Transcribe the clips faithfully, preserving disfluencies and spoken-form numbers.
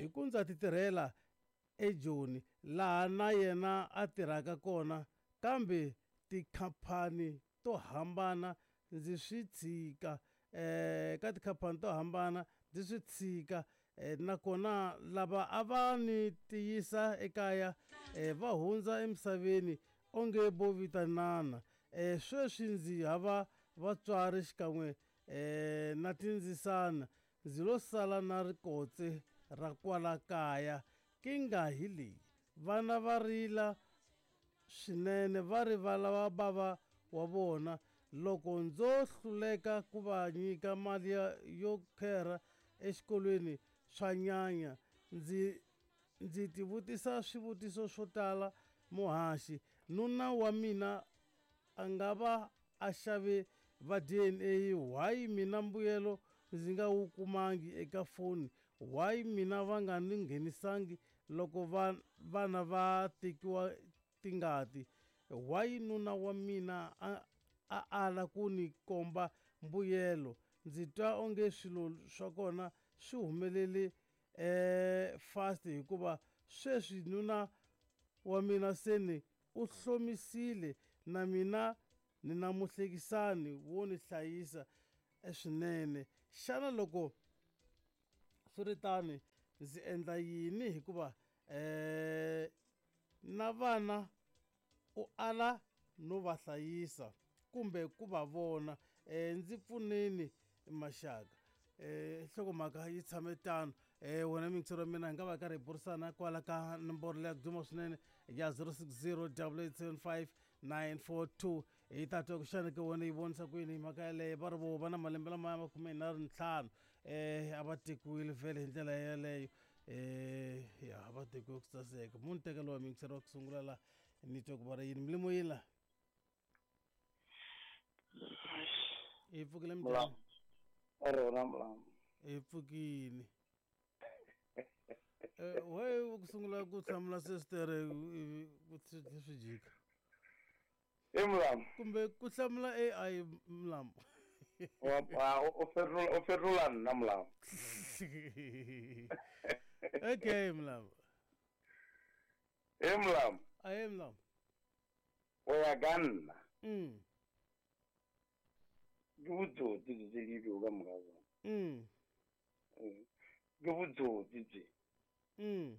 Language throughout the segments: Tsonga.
hi ku ndza ti tirhela eJoni laha na yena a tirhaka kona, kambe tikhampani to hambana ndzi swi tshika eh ka tikhampani to hambana ndzi swi tshika eh, nakona lava a va ni tiyisa ekaya eh, va hundza emisaveni onge vo vitanana. Eh, sweswi ndzi hava vatswari xikan'we eh, na tindzisana, ndzi lo sala na rikotse ra kwala kaya. Kinga hi leyi, vana va rila swinene va rivala va bava wa vona. Loko ndzo hluleka ku va nyika mali yo khera exikolweni swa nyanya, ndzi ndzi tivutisa swivutiso swo tala. Muhaxi, nuna wa mina a nga va a xave va D N A, why mina mbuyelo ndzi nga wu kumangi eka foni? Why mina va nga ni nghenisangi loko vana va tekiwa tingati? Why nuna wa mina a a ala ku ni komba mbuyelo? Ndzi twa onge swilo swa kona swi humelele eh fast, hikuva sweswi nuna wa mina se ni u hlomisile na mina ni na muhlekisani wo ni hlayisa swinene. Xana loko swi ri tani ndzi endla yini, hikuva eh na vana u ala no va hlayisa kumbe ku va vona? Eh, ndzi pfuneni Maxaka. Eh, nhlokomhaka yi tshame tano. Eh, wena mintsiro mina hi nga va karhi hi burisana kwala ka nomboro leya duma swinene ya zero six zero eight eight seven five nine four two. Hi ta twa ku xana ke wena yi vonisa ku yini hi mhaka yaleyo? Va ri vo va na malembe lamaya makhumenharhu ntlhanu eh a va tekiwile vhele hi ndlela yaleyo. Eh, ya va tekiwe ku saseka. Munhu tekelo wa mintsiro wa ku sungula la ni twa ku va ri yini milimo yini la? Hi pfukile minjhani? Rona mlamu. Hi pfukini. Eh, why ku sungula ku hlamula sestere ku swi jika? E mlamu. Kumbe ku hlamula A I mlamu. Wa o ferrula o ferrula na mlamu. Okay mlamu. E mlamu. Aye mlamu. Uyaganna. Mm. Kubudzoti zilivyo kamkaza. Mm. Kubudzoti nje. Mm.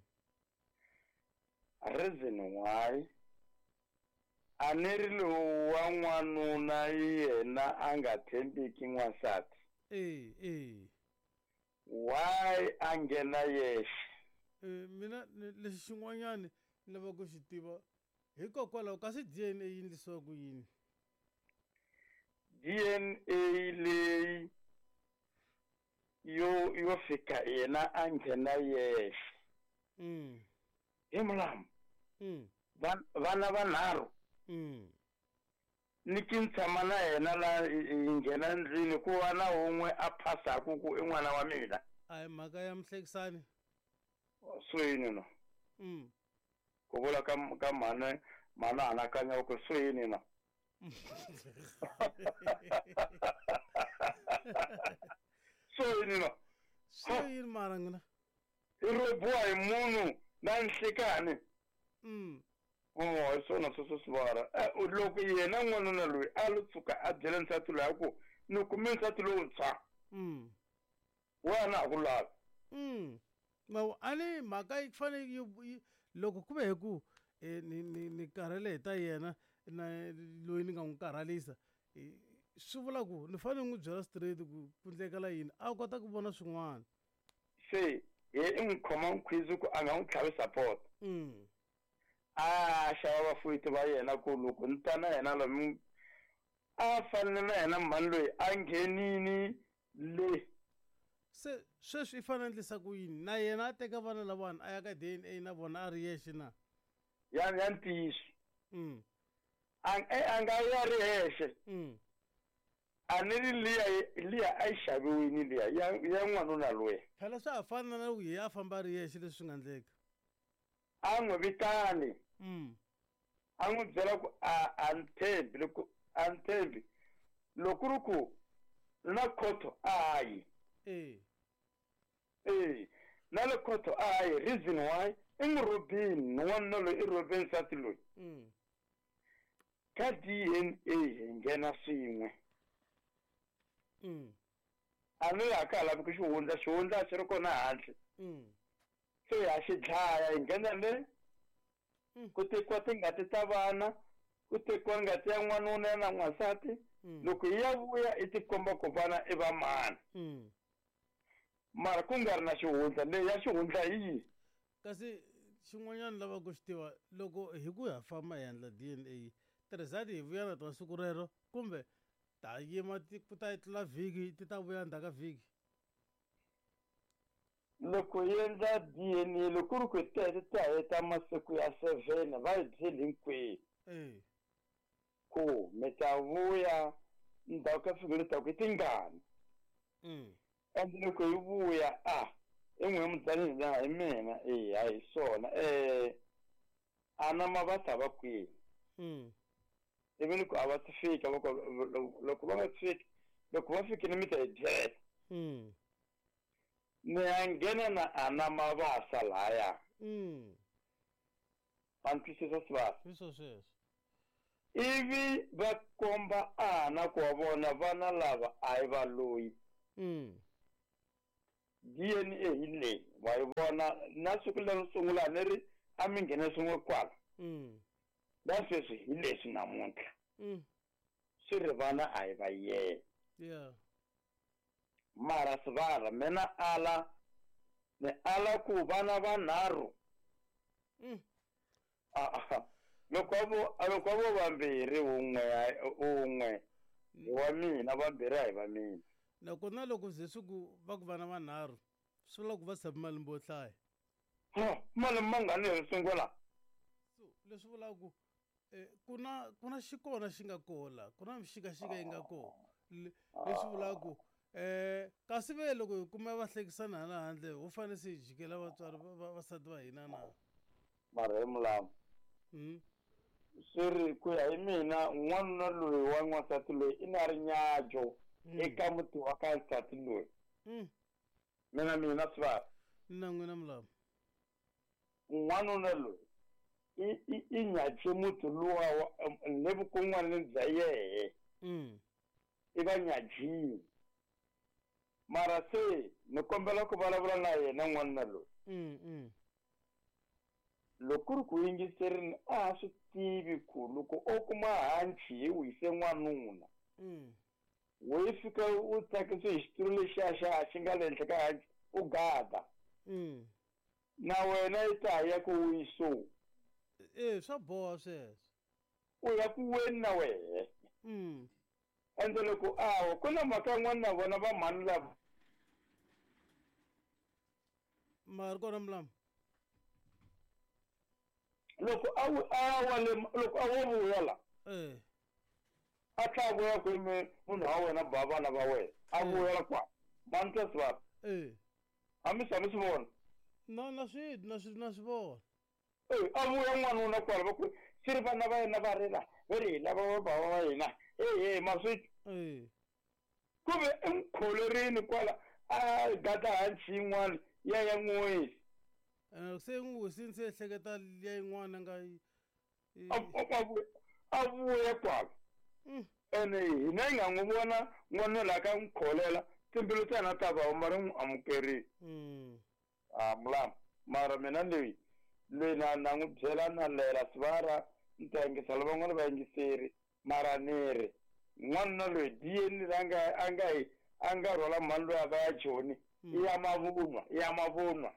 Reason why anirilo wa n'wanuna yena a nga tshembeki n'wansati. Eh, eh. Why a nghena yexe? Eh, mina lexi xin'wanyani ni lava ku xi tiva hikokwalaho ka swi D N A yi endlisiwa ku yini? D N A leyi yo yo fika yena a nghena yexe. Mm. Hi mulamu. Mm. Vana vanharhu. Mm. Ni tshama na yena la nghena ndzini ku va na un'we a phasaka ku i n'wana wa mina. A hi mhaka ya muhlekisani? Swini no. Mm. Ku vula ka ka mhana mhana anakanya ku swini no. Swini no. Swini mara ngina. I robiwa hi munhu na nhlekani. Mm. Oh, swona swo swivara. Eh, loko yena n'wanuna loyi a lo tsuka a byela nsati loyi ku ni kume nsati lowuntshwa. Mm. Wena a ku lava. Mm. Ma ani mhaka yi fanele loko ku ve ku ni ni ni karhele hi ta yena na loyi ni nga n'wi karhalisa, swi vula ku ni fanele n'wi byela straight ku ku endlekela yini a kota ku vona swin'wana. Se ye i n'wi khoma nkhwizi ku a nga n'wi tlhavi support. Mm. A xava vafuiti va yena ku loko ni ta na yena lomu a fanele na yena mhani loyi a nghenini le. Se sweswi i fanele endlisa ku yini na yena a teka vana lavana a ya ka D N A na vona a ri yexe na? Ya ya ntiyiso. Mm. A nga ya ri hexe. Mm. A ni liya liya a yi xaviwini liya ya ya n'wanuna loyi. Phela swa ha fana na ku hi a famba a ri yexe leswi swi nga endleka. A n'wi vitani. Mm. A n'wi byela ku a a ntshembi loko a ntshembi loko ri ku na khoto a yi. Eh. Eh, na le khoto a hi reason why i n'wi robini n'wanuna loyi i robe nsati loyi ka D N A hi nghena swin'we a ni ya ka lavi ku xihundla xihundla a xi ri kona handle se ha xi dlaya hi nghena le ku tekiwa tingati ta vana ku tekiwa ngati ya n'wanuna na n'wansati loko hi ya vuya i tikomba ku vana i va mani mara ku nga ri na xihundla leyi ya xihundla hi yihi kasi xin'wanyana lava ku xi tiva loko hi ku ya famba hi endla D N A tirhisati hi vuya na tona siku rero kumbe ta yima ku ta yi tlula vhiki ti ta vuya ndzhaku ka vhiki loko hi endla D N A loko ku ri ku hi tete ti heta masiku ya seven va hi byeli hinkwenu ku mi ta vuya ndzhaku ka siku leti taku hi tingani ende loko hi vuya a i n'wi mudzani laha hi mina e a hi swona um ana mavasa va kwini ivi ni ku a va si fika loko loko va nga si fiki loko va fikile mi ta hi byela ni ya nghena na ana mavasa lahaya a ni twisisa swivasa ivi va komba ana ku wa vona vana lava a hi va loyi D N A hi leyi wa yi vona na siku leri sungula ni ri a mi nghene swin'we kwala na sweswi hi leswi namuntlha swi ri vana a hi va yena mara sivara mina ala ni ala ku vana vanharhu loko vo loko vo vambirhi un'we un'we hi wa mina vambirhi a hi va mina nakona loko ze siku va ku vana vanharhu swi vula ku va tshame malembe yo hlaya malembe mangani hi sungula so leswi vulaka ku ku na ku na xikona xi nga kola ku na mixikaxika yi nga kona leswi vulaka ku um kasi ve loko hi kuma va hlekisana hala handle ho fanele se hi jikela vatswari vasati va hina na mara hi mulamu swi ri ku ya hi mina n'wanuna loyi wa n'wansati loyi i na ri nyajo eka muti wa ka nsati loyi mina mina swivara na n'wina mulamu n'wanuna loyi i i nyaje muti luwa le vukun'wanini bya yehe i va nyajini mara se ni kombela ku vulavula na yena n'wanuna loyi loko ku ri ku yingiserini a swi tivi ku loko o kuma hanci hi wise n'wanuna wo yi fika u tsakise hi xitulu lexiya xa xi nga le henhla ka hanci u gada na wena yi ta ya ku wiso e swa boha sweswo u ya ku weni na wehe ende loko awa ku na mhaka yin'wana na vona va mhani lava ma ri kona mulamu loko a awa le loko a wo vuya la a tlha vuya kwini munhu wa wena ba vana va wena a vuyela kwa mantwa swivava a mi swi swi vona na na swi na swi na swi vona e a vuya n'wanuna kwala va ku swi ri vana va yena va rila va ri lava va bava va hina e e ma swi ku ve enkholerini kwala a gata hanci yin'wana ya ya n'wisi se n'wi wisini se ehleketa liya yin'wana nga a vuya kwala ene hina hi nga n'wi vona n'wanuna la ka n'wi kholela timbilu ta hina ta vava mara n'wi amukerile a mulamu mara mina leyi leyi na na n'wi byela na lela swivara ni ta yingisa lava van'wana va yingiseri mara ni ri n'wanuna loyi D N A a nga a nga hi a nga rhwala mhani loyi a va ya joni i ya mavunwa i ya mavunwa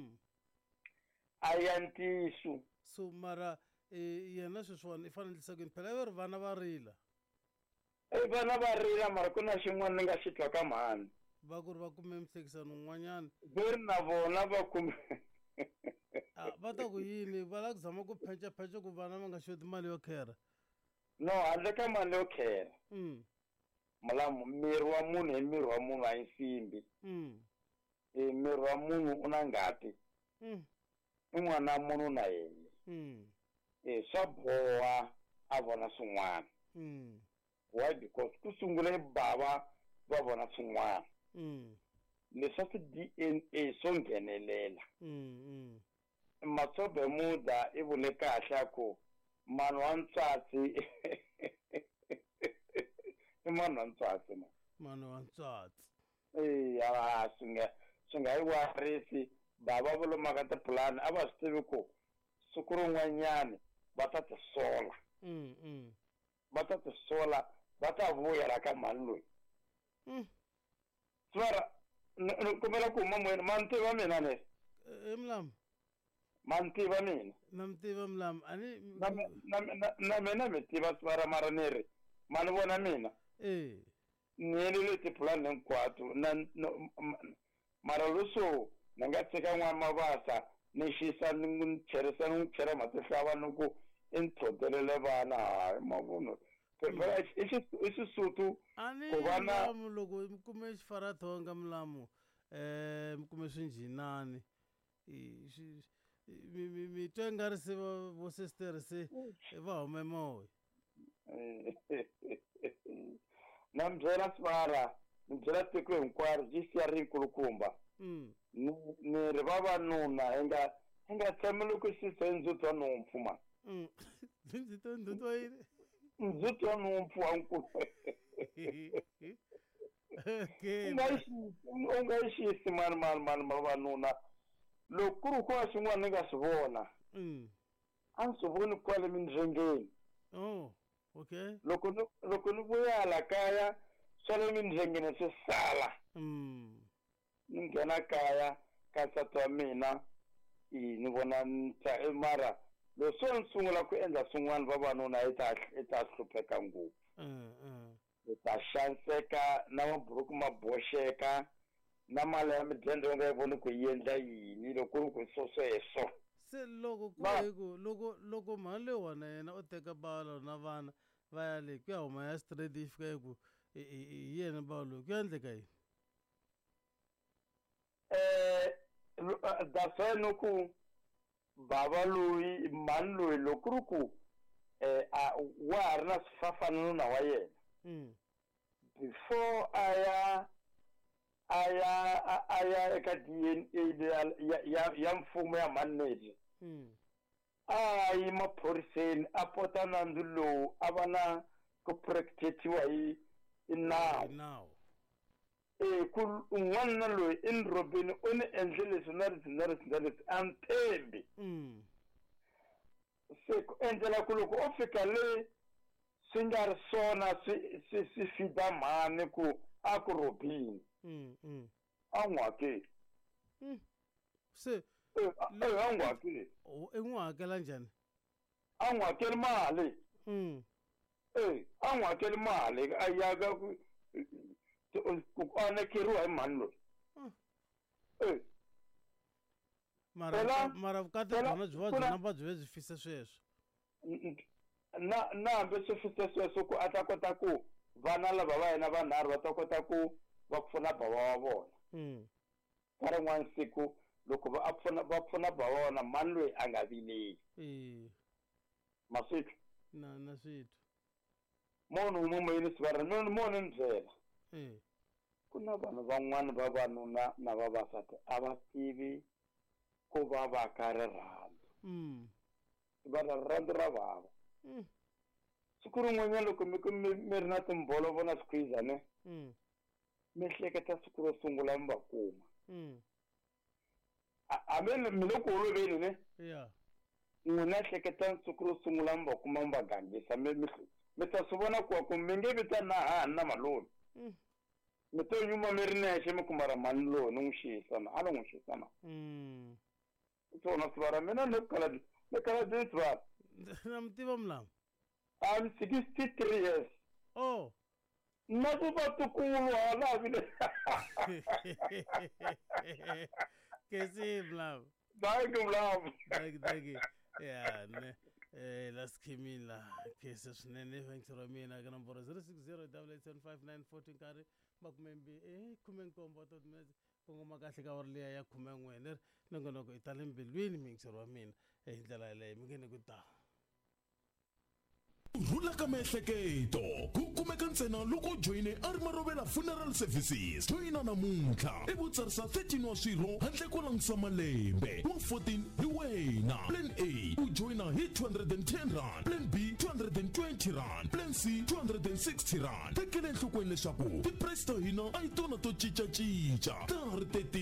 a ya ntiso so mara yena sweswiwani i fanelisa ku yini phela va ri vana va rila e vana va rila mara ku na xin'wana ni nga xi twa ka mhani va ku ri va kume mihlekisano wun'wanyana ve ri na vona va kume va ta ku yini va lava ku zama ku phechaphecha ku vana va nga xoti mali yo khera no handle ka mali yo khera mulamu miri wa munhu hi miri wa munhu a yi nsimbi e miri wa munhu u na ngati i n'wana wa munhu na yena e swa boha a vona swin'wana why because ku sungule bava va vona swin'wana leswa ti-D N A swo nghenelela mm matsobe muda i vule kahle ku mani wa ntswatsi i mani wa ntswatsi ma mani wa ntswatsi eya swi nga swi nga yi warisi bava volomaka tipulani a va swi tivi ku siku rin'wanyani va ta ti sola mm va ta ti sola va ta vuyela ka mali loyi swara ni kombela ku mamoyeni ma ni tiva mina ni Mlam ma ni tiva mina na mi tiva Mlam ani na na na mina mi tiva swara mara ni ri ma ni vona mina eh ni endlile tipulani hinkwato na mara leswo ni nga tshika n'wana mavasa ni xisa ni n'wi cherisa ni n'wi chera matihlava ni ku i ni tlhotelele vana hayi mavunwa i xisutu ku vana loko mi kume xifarathonga Mlamu eh mi kume swinjhinani mi mi twa nga ri se vo sister se va hume moya na mi byela swara mi byela tiko hinkwaro G C R nkulukumba ni ri vavanuna hi nga hi nga tshameli ku xisa ndzutwa nhompfu ma ndzutwa ndzutwa yini ndzutwa nhompfu wa nkulu u nga yi xisi mani mani mani vavanuna loko ku ri ku wa swin'wana ni nga swi vona a ni swi voni kwale mindyengeni oh okay loko ni loko ni vuya hala kaya swa le mindyengeni swi sala ni nghena kaya ka nsati wa mina ni vona mara loko swo ni sungula ku endla swin'wana vavanuna i ta i ta hlupheka ngopfu i ta xaniseka na maburuku ma boxeka na mali ya midende u nga yi voni ku yi endla yini loko ku ri ku swo sweswo se loko ku hi ku loko loko mhani leyiwana yena u teka balo na vana va ya le ku ya huma ya straight yi fika hi ku hi yena balo loyi ku ya endleka yini um that's why ni ku bava loyi mhani loyi loko ku ri ku um wa ha ri na swifafanana wa yena before a ya a ya a ya eka D N A ya ya ya mfumo ya manage a yi maphoriseni a pota nandzu lowu a va na ku protectiwa hi nawu e ku un'wana loyi i ni robini u ni endle leswi na leswi na leswi na leswi a ni tshembi se ku endlela ku loko o fika le swi nga ri swona swi swi swi fida mhani ku a ku robini a n'wi hakeli se a n'wi hakeli i n'wi hakela njhani a n'wi hakeli mali e a n'wi hakeli mali a yaga ku ku anekeriwa hi mhani loyi e mara mara vukati byona byi va byona va byi byi fisa sweswo na na hambi swi fisa sweswo ku a ta kota ku vana lava va yena vanharhu va ta kota ku va pfuna bava wa vona ka rin'wana siku loko va pfuna va pfuna bava vona mani loyi a nga vileli maswithu na na swithu munhu un'we moyeni swi va ri no moni ni byela ku na vanhu van'wani vavanuna na vavasati a va tivi ku va va ka rirhandzu va rirhandzu ra vava siku rin'wanyana loko mi mi ri na timbolovo na squeezane mi hleketa siku ro sungula mi va kuma hambi mi le ku oloveni ne n'wina hleketa siku ro sungula mi va kuma mi va gangisa mi ta swi vona ku ku mi nge vita na hahani na maloni mi to nyuma mi ri nexe mi kuma ra mani loyi ni n'wi xiyisana a ni n'wi xiyisana swona swi va ra mina ni kala ni kala date va na mi tiva Mlamu I'm sixty-three years oh na ku va tukulu hala vile kesi Mlamu thank you Mlamu thank you thank you yeah ne eh laskimila kesi swinene ventshiro ra mina ka nomboro zero six zero eight eight seven five nine four nkarhi makumembi eh khume nkombo to timeze ku ngoma kahle ka wari liya ya khume n'we ni nongonoko i tale mbilwini ventshiro ra mina hi ndlela leyi mi nge ni ku ta kurhula ka miehleketo ku kumeka ntsena loko joyine Arimarovela Funeral Services. Joyina namuntlha ivutsarisa thirteen wa swirho handle ko langisa malembe. Wa fourteen hi wena. Plan A u joyina hi two hundred ten rand, Plan B two hundred twenty rand, Plan C two hundred sixty rand. Tekele enhlokweni leswaku ti-price ta hina a hi tona to cincacinca ta ha ri